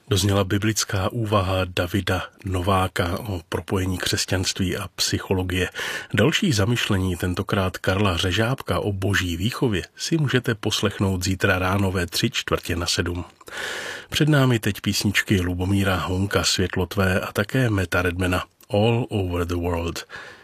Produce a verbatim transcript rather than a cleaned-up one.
Dozněla biblická úvaha Davida Nováka o propojení křesťanství a psychologie. Další zamyšlení, tentokrát Karla Řežábka o boží výchově, si můžete poslechnout zítra ráno ve tři čtvrtě na sedm. Před námi teď písničky Lubomíra Honka Světlo tvé a také Meta Redmana All Over the World.